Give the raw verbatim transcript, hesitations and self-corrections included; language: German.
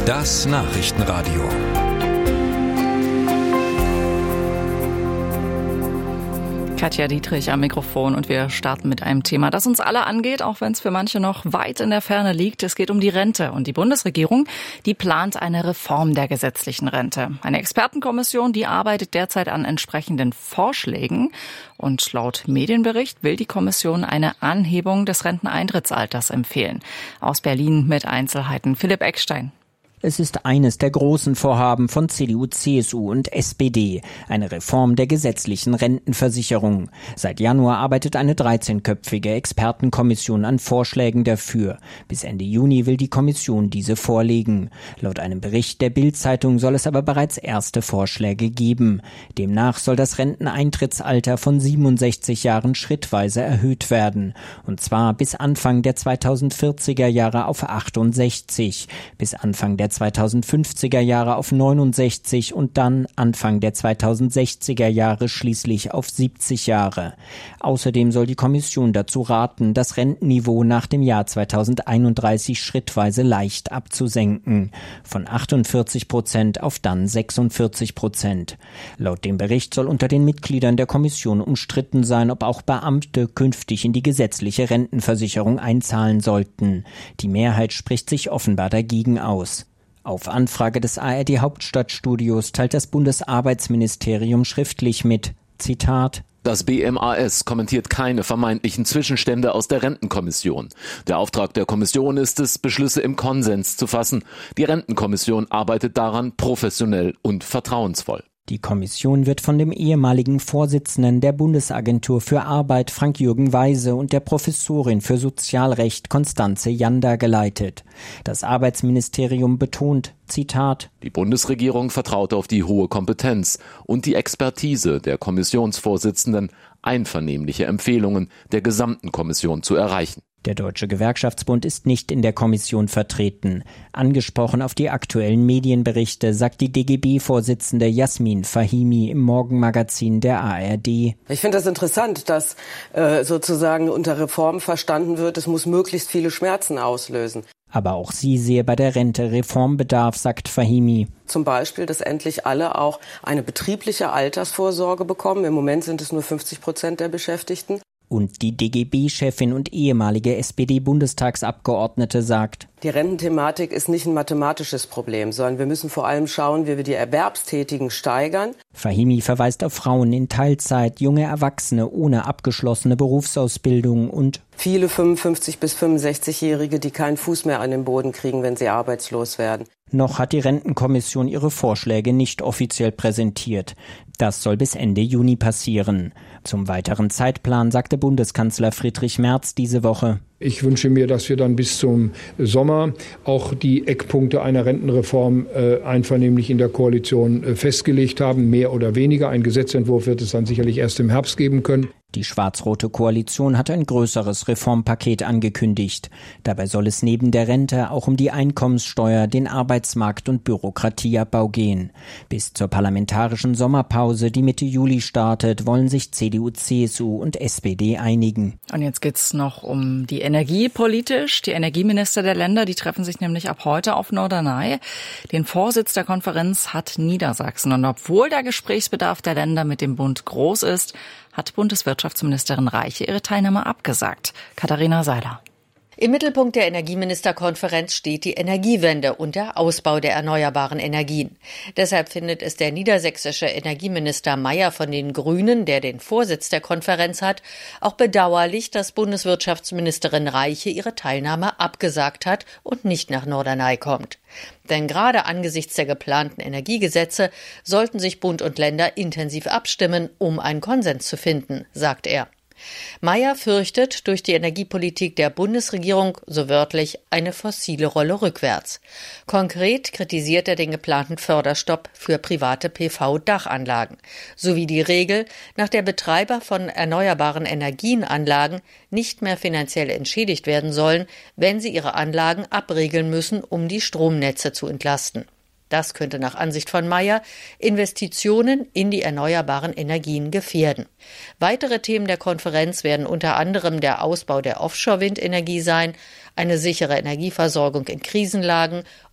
Das Nachrichtenradio. Katja Dietrich am Mikrofon und wir starten mit einem Thema, das uns alle angeht, auch wenn es für manche noch weit in der Ferne liegt. Es geht um die Rente und die Bundesregierung, die plant eine Reform der gesetzlichen Rente. Eine Expertenkommission, die arbeitet derzeit an entsprechenden Vorschlägen und laut Medienbericht will die Kommission eine Anhebung des Renteneintrittsalters empfehlen. Aus Berlin mit Einzelheiten Philipp Eckstein. Es ist eines der großen Vorhaben von C D U, C S U und S P D, eine Reform der gesetzlichen Rentenversicherung. Seit Januar arbeitet eine dreizehnköpfige Expertenkommission an Vorschlägen dafür. Bis Ende Juni will die Kommission diese vorlegen. Laut einem Bericht der Bild-Zeitung soll es aber bereits erste Vorschläge geben. Demnach soll das Renteneintrittsalter von siebenundsechzig Jahren schrittweise erhöht werden. Und zwar bis Anfang der zweitausendvierziger Jahre auf achtundsechzig, bis Anfang der zweitausendfünfziger Jahre auf neunundsechzig und dann Anfang der zweitausendsechziger Jahre schließlich auf siebzig Jahre. Außerdem soll die Kommission dazu raten, das Rentenniveau nach dem Jahr zweitausendeinunddreißig schrittweise leicht abzusenken, von achtundvierzig Prozent auf dann sechsundvierzig Prozent. Laut dem Bericht soll unter den Mitgliedern der Kommission umstritten sein, ob auch Beamte künftig in die gesetzliche Rentenversicherung einzahlen sollten. Die Mehrheit spricht sich offenbar dagegen aus. Auf Anfrage des A R D Hauptstadtstudios teilt das Bundesarbeitsministerium schriftlich mit, Zitat: Das B M A S kommentiert keine vermeintlichen Zwischenstände aus der Rentenkommission. Der Auftrag der Kommission ist es, Beschlüsse im Konsens zu fassen. Die Rentenkommission arbeitet daran professionell und vertrauensvoll. Die Kommission wird von dem ehemaligen Vorsitzenden der Bundesagentur für Arbeit Frank-Jürgen Weise und der Professorin für Sozialrecht Constanze Janda geleitet. Das Arbeitsministerium betont, Zitat: Die Bundesregierung vertraut auf die hohe Kompetenz und die Expertise der Kommissionsvorsitzenden, einvernehmliche Empfehlungen der gesamten Kommission zu erreichen. Der Deutsche Gewerkschaftsbund ist nicht in der Kommission vertreten. Angesprochen auf die aktuellen Medienberichte sagt die D G B-Vorsitzende Jasmin Fahimi im Morgenmagazin der A R D. Ich finde das interessant, dass äh, sozusagen unter Reform verstanden wird, es muss möglichst viele Schmerzen auslösen. Aber auch sie sehe bei der Rente Reformbedarf, sagt Fahimi. Zum Beispiel, dass endlich alle auch eine betriebliche Altersvorsorge bekommen. Im Moment sind es nur fünfzig Prozent der Beschäftigten. Und die D G B-Chefin und ehemalige S P D-Bundestagsabgeordnete sagt: Die Rententhematik ist nicht ein mathematisches Problem, sondern wir müssen vor allem schauen, wie wir die Erwerbstätigen steigern. Fahimi verweist auf Frauen in Teilzeit, junge Erwachsene ohne abgeschlossene Berufsausbildung und viele fünfundfünfzig- bis fünfundsechzigjährige, die keinen Fuß mehr an den Boden kriegen, wenn sie arbeitslos werden. Noch hat die Rentenkommission ihre Vorschläge nicht offiziell präsentiert. Das soll bis Ende Juni passieren. Zum weiteren Zeitplan sagte Bundeskanzler Friedrich Merz diese Woche: Ich wünsche mir, dass wir dann bis zum Sommer auch die Eckpunkte einer Rentenreform äh, einvernehmlich in der Koalition äh, festgelegt haben, mehr oder weniger. Ein Gesetzentwurf wird es dann sicherlich erst im Herbst geben können. Die schwarz-rote Koalition hat ein größeres Reformpaket angekündigt. Dabei soll es neben der Rente auch um die Einkommenssteuer, den Arbeitsmarkt und Bürokratieabbau gehen. Bis zur parlamentarischen Sommerpause, die Mitte Juli startet, wollen sich C D U, C S U und S P D einigen. Und jetzt geht's noch um die Energie politisch. Die Energieminister der Länder, die treffen sich nämlich ab heute auf Norderney. Den Vorsitz der Konferenz hat Niedersachsen. Und obwohl der Gesprächsbedarf der Länder mit dem Bund groß ist, hat Bundeswirtschaftsministerin Reiche ihre Teilnahme abgesagt. Katharina Seiler. Im Mittelpunkt der Energieministerkonferenz steht die Energiewende und der Ausbau der erneuerbaren Energien. Deshalb findet es der niedersächsische Energieminister Mayer von den Grünen, der den Vorsitz der Konferenz hat, auch bedauerlich, dass Bundeswirtschaftsministerin Reiche ihre Teilnahme abgesagt hat und nicht nach Norderney kommt. Denn gerade angesichts der geplanten Energiegesetze sollten sich Bund und Länder intensiv abstimmen, um einen Konsens zu finden, sagt er. Mayer fürchtet durch die Energiepolitik der Bundesregierung, so wörtlich, eine fossile Rolle rückwärts. Konkret kritisiert er den geplanten Förderstopp für private P V-Dachanlagen sowie die Regel, nach der Betreiber von erneuerbaren Energienanlagen nicht mehr finanziell entschädigt werden sollen, wenn sie ihre Anlagen abregeln müssen, um die Stromnetze zu entlasten. Das könnte nach Ansicht von Mayer Investitionen in die erneuerbaren Energien gefährden. Weitere Themen der Konferenz werden unter anderem der Ausbau der Offshore-Windenergie sein, eine sichere Energieversorgung in Krisenlagen